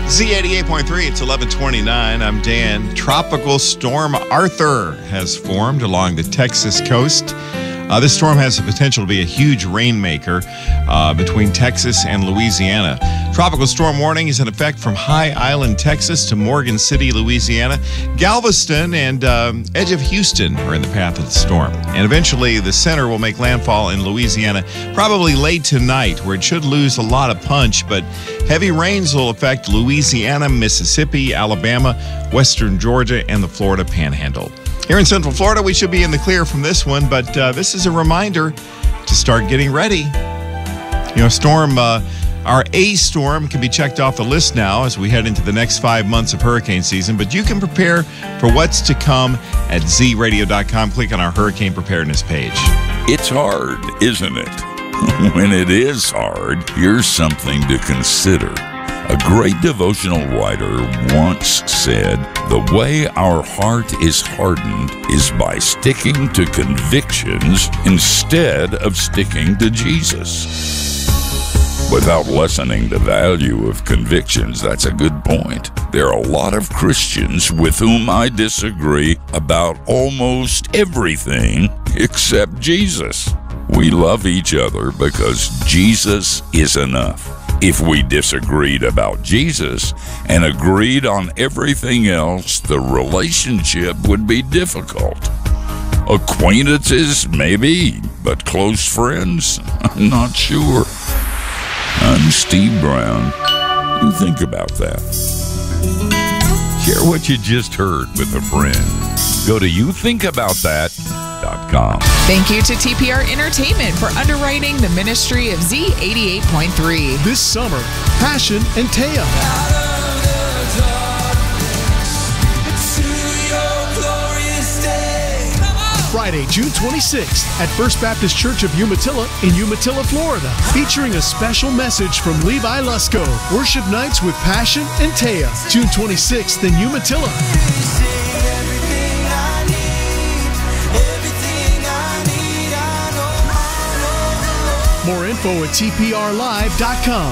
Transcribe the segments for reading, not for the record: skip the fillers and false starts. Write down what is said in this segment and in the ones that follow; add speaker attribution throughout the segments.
Speaker 1: Z88.3, it's 11:29. I'm Dan. Tropical Storm Arthur has formed along the Texas coast. This storm has the potential to be a huge rainmaker between Texas and Louisiana. Tropical storm warning is in effect from High Island, Texas to Morgan City, Louisiana. Galveston and edge of Houston are in the path of the storm. And eventually the center will make landfall in Louisiana probably late tonight, where it should lose a lot of punch, but heavy rains will affect Louisiana, Mississippi, Alabama, western Georgia, and the Florida Panhandle. Here in Central Florida, we should be in the clear from this one, but this is a reminder to start getting ready. Our A storm can be checked off the list now as we head into the next 5 months of hurricane season, but you can prepare for what's to come at zradio.com. Click on our hurricane preparedness page.
Speaker 2: It's hard, isn't it? When it is hard, here's something to consider. A great devotional writer once said, "The way our heart is hardened is by sticking to convictions instead of sticking to Jesus." Without lessening the value of convictions, that's a good point. There are a lot of Christians with whom I disagree about almost everything except Jesus. We love each other because Jesus is enough. If we disagreed about Jesus and agreed on everything else, the relationship would be difficult. Acquaintances, maybe, but close friends? I'm not sure. I'm Steve Brown. You think about that. Share what you just heard with a friend. Go to youthinkaboutthat.com.
Speaker 3: Thank you to TPR Entertainment for underwriting the ministry of Z88.3.
Speaker 4: This summer, Passion and Taya. Friday, June 26th at First Baptist Church of Umatilla in Umatilla, Florida, featuring a special message from Levi Lusko. Worship nights with Passion and Taya, June 26th in Umatilla. More info at tprlive.com.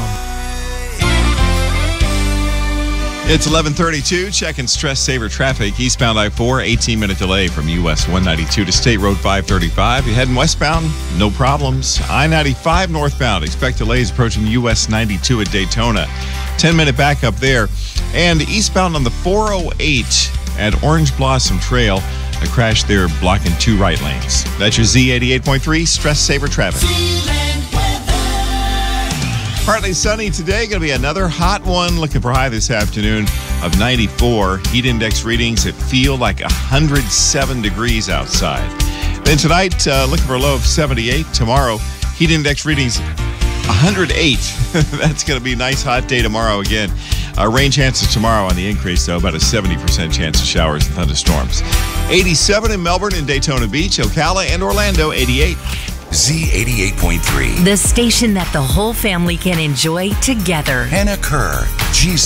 Speaker 1: It's 11:32. Checking stress saver traffic. Eastbound I-4, 18-minute delay from US 192 to State Road 535. You're heading westbound, no problems. I-95 northbound. Expect delays approaching US 92 at Daytona. 10-minute backup there. And eastbound on the 408 at Orange Blossom Trail. A crash there blocking 2 right lanes. That's your Z88.3 stress saver traffic. Partly sunny today. Going to be another hot one. Looking for a high this afternoon of 94. Heat index readings that feel like 107 degrees outside. Then tonight, looking for a low of 78. Tomorrow, heat index readings 108. That's going to be a nice hot day tomorrow again. Rain chances tomorrow on the increase, though. About a 70% chance of showers and thunderstorms. 87 in Melbourne and Daytona Beach. Ocala and Orlando, 88.
Speaker 5: Z88.3.
Speaker 6: The station that the whole family can enjoy together.
Speaker 5: Hannah Kerr, Jesus.